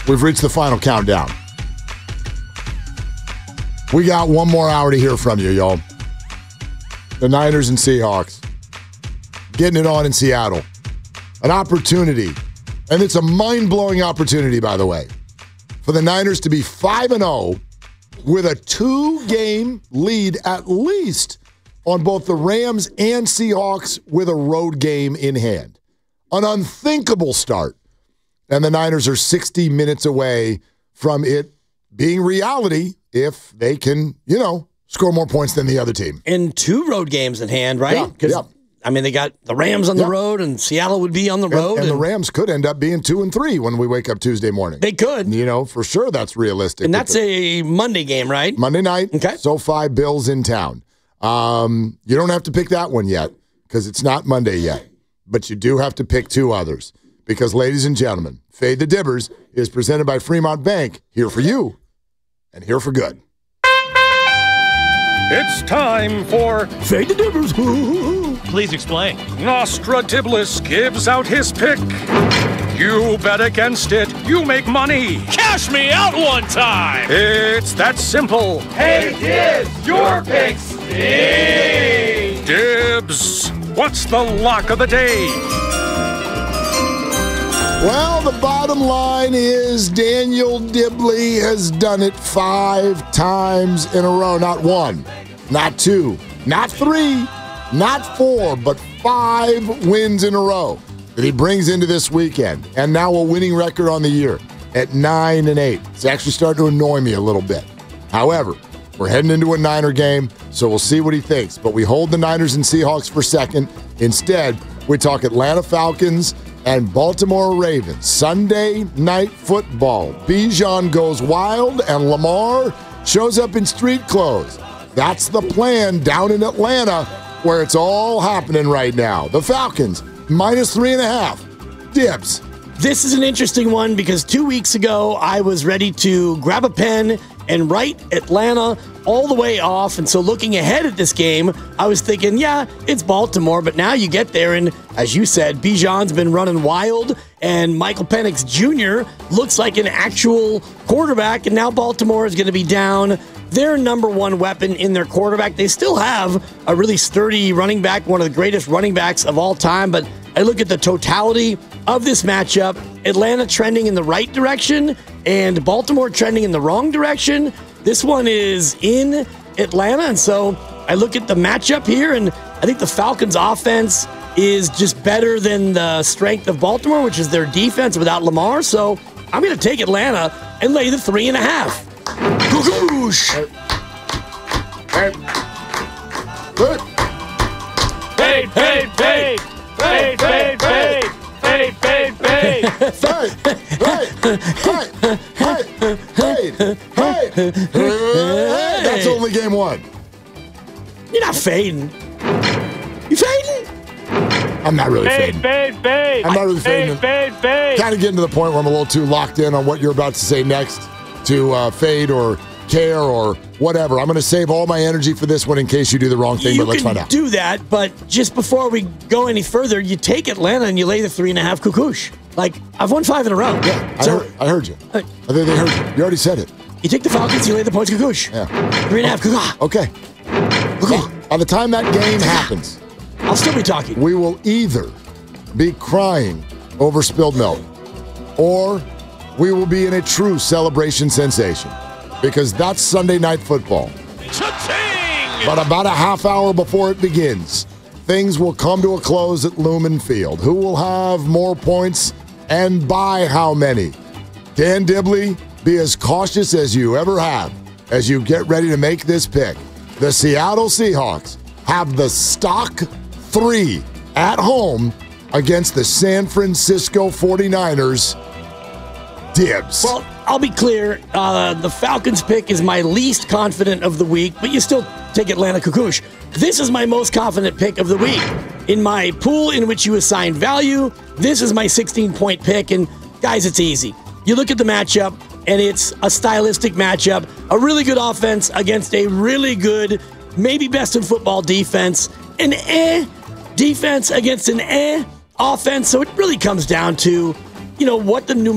We've reached the final countdown. We got one more hour to hear from you, y'all. The Niners and Seahawks. Getting it on in Seattle. An opportunity. And it's a mind-blowing opportunity, by the way, for the Niners to be 5-0 with a 2-game lead at least on both the Rams and Seahawks with a road game in hand. An unthinkable start. And the Niners are 60 minutes away from it being reality if they can, score more points than the other team. And 2 road games in hand, right? Yeah. I mean, they got the Rams on the road, and Seattle would be on the road. And the Rams could end up being 2-3 when we wake up Tuesday morning. They could. For sure that's realistic. And that's a Monday game, right? Monday night. Okay. SoFi Bills in town. You don't have to pick that one yet because it's not Monday yet. But you do have to pick 2 others. Because, ladies and gentlemen, Fade the Dibbers is presented by Fremont Bank. Here for you and here for good. It's time for Fade the Dibbers. Please explain. Nostradiblis gives out his pick. You bet against it, you make money. Cash me out one time. It's that simple. Hey, Dibs, your pick stinks. Dibs, what's the lock of the day? Well, the bottom line is Daniel Dibley has done it 5 times in a row. Not 1, not 2, not 3, not 4, but 5 wins in a row that he brings into this weekend. And now a winning record on the year at 9-8. It's actually starting to annoy me a little bit. However, we're heading into a Niner game, so we'll see what he thinks. But we hold the Niners and Seahawks for second. Instead, we talk Atlanta Falcons and Baltimore Ravens. Sunday night football. Bijan goes wild and Lamar shows up in street clothes. That's the plan down in Atlanta where it's all happening right now. The Falcons, -3.5. Dibs. This is an interesting one because 2 weeks ago I was ready to grab a pen and write Atlanta all the way off. And so looking ahead at this game, I was thinking, yeah, it's Baltimore. But now you get there, and as you said, Bijan's been running wild, and Michael Penix Jr. looks like an actual quarterback, and now Baltimore is going to be down their number 1 weapon in their quarterback. They still have a really sturdy running back, one of the greatest running backs of all time, but I look at the totality of this matchup, Atlanta trending in the right direction and Baltimore trending in the wrong direction. This one is in Atlanta, and so I look at the matchup here, and I think the Falcons' offense is just better than the strength of Baltimore, which is their defense without Lamar. So I'm going to take Atlanta and lay the 3.5. Goosh! Hey. Good. Fade, fade, fade. Fade, fade, fade. Fade, fade, fade. Hey. That's only game 1. You're not fading. You fading? I'm not really Fade, fading. fade, fade. I'm not really fading. Fade, fade, fade. Kind of getting to the point where I'm a little too locked in on what you're about to say next to fade or care or whatever. I'm going to save all my energy for this one in case you do the wrong thing, but let's find out. You can do that, but just before we go any further, you take Atlanta and you lay the 3.5 cuckoosh. Like, I've won 5 in a row. Yeah, So, I heard you. I think they heard you. You already said it. you take the Falcons, you lay the points cuckoosh. Yeah. 3.5 cuckoosh. Okay. By the time that game happens, I'll still be talking. we will either be crying over spilled milk or we will be in a true celebration sensation because that's Sunday night football. Cha-ching! But about a half hour before it begins, things will come to a close at Lumen Field. Who will have more points and by how many? Dan Dibley, be as cautious as you ever have as you get ready to make this pick. The Seattle Seahawks have the stock 3 at home against the San Francisco 49ers. Dibs. Well, I'll be clear. The Falcons pick is my least confident of the week, but you still take Atlanta Cuckoosh. This is my most confident pick of the week. In my pool in which you assign value, this is my 16-point pick, and guys, it's easy. You look at the matchup, and it's a stylistic matchup, a really good offense against a really good, maybe best in football defense, an defense against an offense, so it really comes down to, what the